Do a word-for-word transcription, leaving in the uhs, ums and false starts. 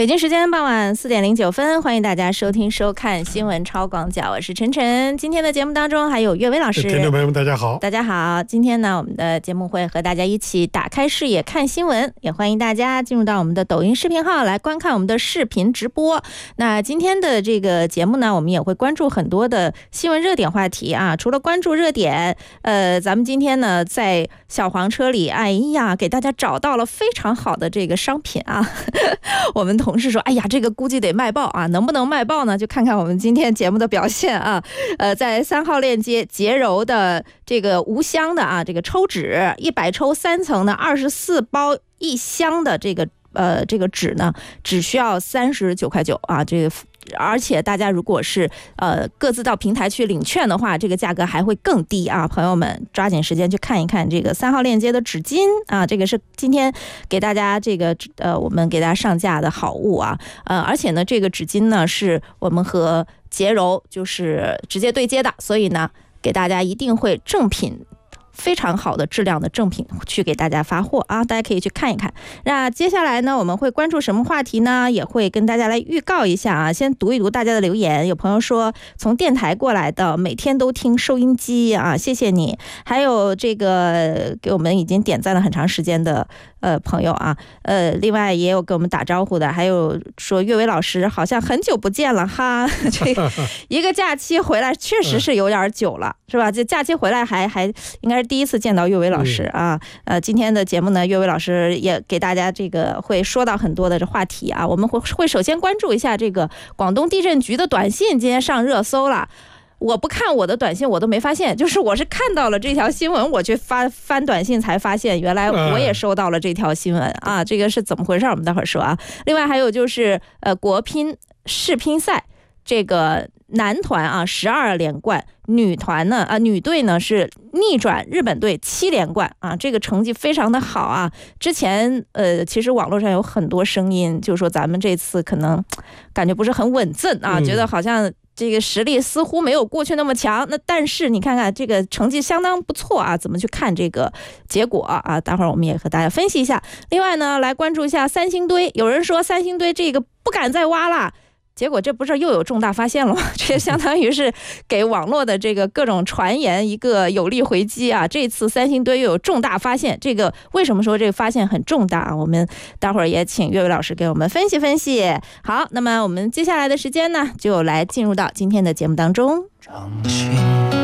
北京时间傍晚四点零九分，欢迎大家收听收看新闻超广角，我是晨晨。今天的节目当中还有岳伟老师。 听众朋友们大家好。 大家好，今天呢我们的节目会和大家一起打开视野看新闻，也欢迎大家进入到我们的抖音视频号来观看我们的视频直播。那今天的这个节目呢，我们也会关注很多的新闻热点话题啊。除了关注热点，呃，咱们今天呢在小黄车里，哎呀，给大家找到了非常好的这个商品啊。我们同事说，哎呀，这个估计得卖爆啊，能不能卖爆呢？就看看我们今天节目的表现啊。呃，在三号链接洁柔的这个无香的啊，这个抽纸一百抽三层的二十四包一箱的这个呃这个纸呢，只需要三十九块九啊，这个。而且大家如果是呃各自到平台去领券的话，这个价格还会更低啊！朋友们抓紧时间去看一看这个三号链接的纸巾啊，这个是今天给大家这个呃我们给大家上架的好物啊，呃而且呢这个纸巾呢是我们和洁柔就是直接对接的，所以呢给大家一定会正品。非常好的质量的正品去给大家发货啊，大家可以去看一看。那接下来呢，我们会关注什么话题呢？也会跟大家来预告一下啊。先读一读大家的留言。有朋友说从电台过来的，每天都听收音机啊，谢谢你。还有这个给我们已经点赞了很长时间的呃朋友啊，呃，另外也有给我们打招呼的，还有说岳伟老师好像很久不见了哈。这个一个假期回来确实是有点久了，是吧？这假期回来还还应该是第一次见到岳伟老师啊，呃，今天的节目呢，岳伟老师也给大家这个会说到很多的这话题啊，我们会会首先关注一下这个广东地震局的短信，今天上热搜了。我不看我的短信我都没发现，就是我是看到了这条新闻，我去发翻短信才发现，原来我也收到了这条新闻啊，这个是怎么回事？我们待会儿说啊。另外还有就是呃国乒世乒赛这个。男团啊十二连冠，女团呢啊女队呢是逆转日本队七连冠啊，这个成绩非常的好啊。之前呃其实网络上有很多声音，就是说咱们这次可能感觉不是很稳阵啊，觉得好像这个实力似乎没有过去那么强。那但是你看看这个成绩相当不错啊，怎么去看这个结果啊？待会儿我们也和大家分析一下。另外呢，来关注一下三星堆，有人说三星堆这个不敢再挖了。结果这不是又有重大发现了吗？这相当于是给网络的这个各种传言一个有力回击啊！这次三星堆又有重大发现，这个为什么说这个发现很重大？我们待会儿也请岳伟老师给我们分析分析。好，那么我们接下来的时间呢，就来进入到今天的节目当中。